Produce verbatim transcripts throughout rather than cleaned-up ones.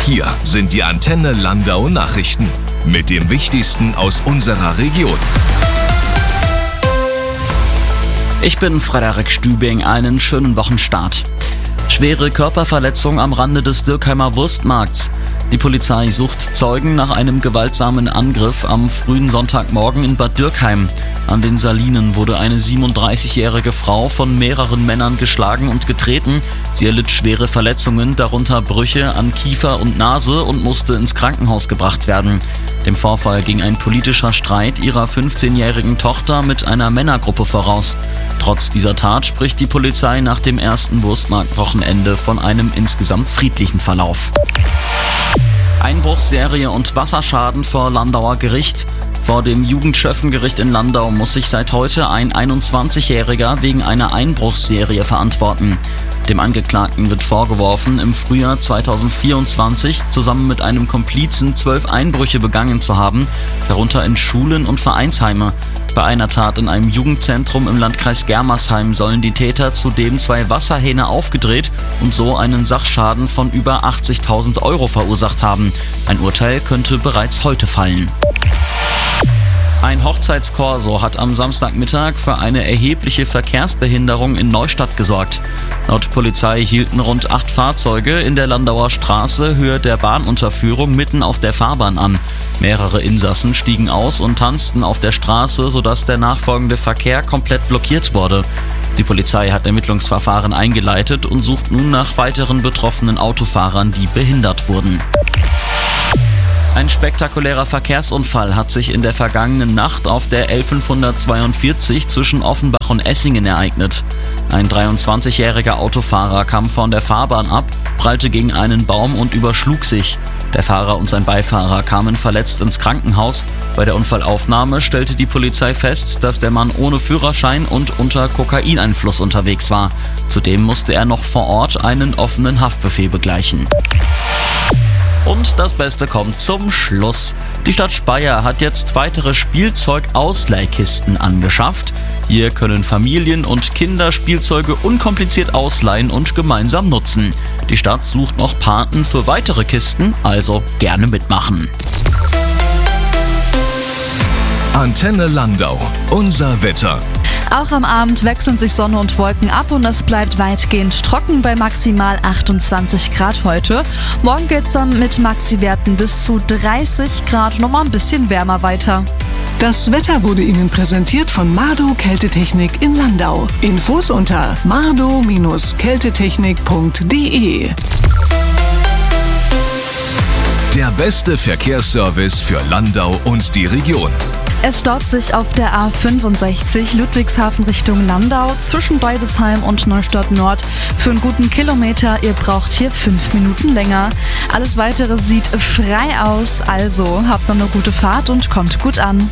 Hier sind die Antenne Landau Nachrichten mit dem Wichtigsten aus unserer Region. Ich bin Frederik Stübing, einen schönen Wochenstart. Schwere Körperverletzung am Rande des Dürkheimer Wurstmarkts. Die Polizei sucht Zeugen nach einem gewaltsamen Angriff am frühen Sonntagmorgen in Bad Dürkheim. An den Salinen wurde eine siebenunddreißigjährige Frau von mehreren Männern geschlagen und getreten. Sie erlitt schwere Verletzungen, darunter Brüche an Kiefer und Nase und musste ins Krankenhaus gebracht werden. Dem Vorfall ging ein politischer Streit ihrer fünfzehnjährigen Tochter mit einer Männergruppe voraus. Trotz dieser Tat spricht die Polizei nach dem ersten Wurstmarktwochenende von einem insgesamt friedlichen Verlauf. Einbruchsserie und Wasserschaden vor Landauer Gericht. Vor dem Jugendschöffengericht in Landau muss sich seit heute ein einundzwanzigjähriger wegen einer Einbruchsserie verantworten. Dem Angeklagten wird vorgeworfen, im Frühjahr zweitausendvierundzwanzig zusammen mit einem Komplizen zwölf Einbrüche begangen zu haben, darunter in Schulen und Vereinsheime. Bei einer Tat in einem Jugendzentrum im Landkreis Germersheim sollen die Täter zudem zwei Wasserhähne aufgedreht und so einen Sachschaden von über achtzigtausend Euro verursacht haben. Ein Urteil könnte bereits heute fallen. Ein Hochzeitskorso hat am Samstagmittag für eine erhebliche Verkehrsbehinderung in Neustadt gesorgt. Laut Polizei hielten rund acht Fahrzeuge in der Landauer Straße Höhe der Bahnunterführung mitten auf der Fahrbahn an. Mehrere Insassen stiegen aus und tanzten auf der Straße, sodass der nachfolgende Verkehr komplett blockiert wurde. Die Polizei hat Ermittlungsverfahren eingeleitet und sucht nun nach weiteren betroffenen Autofahrern, die behindert wurden. Ein spektakulärer Verkehrsunfall hat sich in der vergangenen Nacht auf der L fünfhundertzweiundvierzig zwischen Offenbach und Essingen ereignet. Ein dreiundzwanzigjähriger Autofahrer kam von der Fahrbahn ab, prallte gegen einen Baum und überschlug sich. Der Fahrer und sein Beifahrer kamen verletzt ins Krankenhaus. Bei der Unfallaufnahme stellte die Polizei fest, dass der Mann ohne Führerschein und unter Kokaineinfluss unterwegs war. Zudem musste er noch vor Ort einen offenen Haftbefehl begleichen. Und das Beste kommt zum Schluss. Die Stadt Speyer hat jetzt weitere Spielzeug-Ausleihkisten angeschafft. Hier können Familien und Kinder Spielzeuge unkompliziert ausleihen und gemeinsam nutzen. Die Stadt sucht noch Paten für weitere Kisten, also gerne mitmachen. Antenne Landau, unser Wetter. Auch am Abend wechseln sich Sonne und Wolken ab und es bleibt weitgehend trocken bei maximal achtundzwanzig Grad heute. Morgen geht's dann mit Maxi-Werten bis zu dreißig Grad nochmal ein bisschen wärmer weiter. Das Wetter wurde Ihnen präsentiert von Mardo Kältetechnik in Landau. Infos unter mardo Kältetechnik punkt de. Der beste Verkehrsservice für Landau und die Region. Es staut sich auf der A fünfundsechzig Ludwigshafen Richtung Landau zwischen Deidesheim und Neustadt Nord für einen guten Kilometer. Ihr braucht hier fünf Minuten länger. Alles Weitere sieht frei aus, also habt noch eine gute Fahrt und kommt gut an.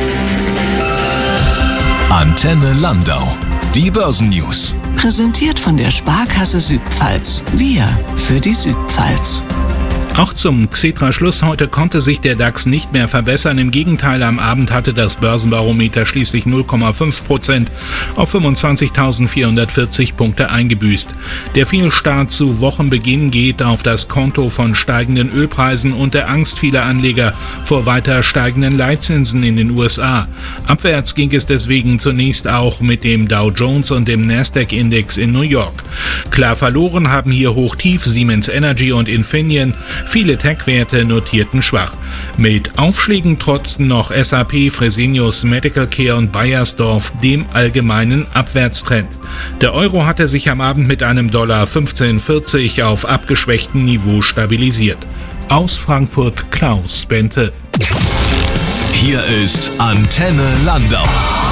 Antenne Landau, die Börsennews. Präsentiert von der Sparkasse Südpfalz. Wir für die Südpfalz. Auch zum Xetra-Schluss heute konnte sich der DAX nicht mehr verbessern. Im Gegenteil, am Abend hatte das Börsenbarometer schließlich null Komma fünf Prozent auf fünfundzwanzigtausendvierhundertvierzig Punkte eingebüßt. Der Fehlstart zu Wochenbeginn geht auf das Konto von steigenden Ölpreisen und der Angst vieler Anleger vor weiter steigenden Leitzinsen in den U S A. Abwärts ging es deswegen zunächst auch mit dem Dow Jones und dem Nasdaq-Index in New York. Klar verloren haben hier Hochtief Siemens Energy und Infineon. Viele Tech-Werte notierten schwach. Mit Aufschlägen trotzten noch S A P, Fresenius, Medical Care und Bayersdorf dem allgemeinen Abwärtstrend. Der Euro hatte sich am Abend mit einem Dollar fünfzehn vierzig auf abgeschwächtem Niveau stabilisiert. Aus Frankfurt Klaus Bente. Hier ist Antenne Landau.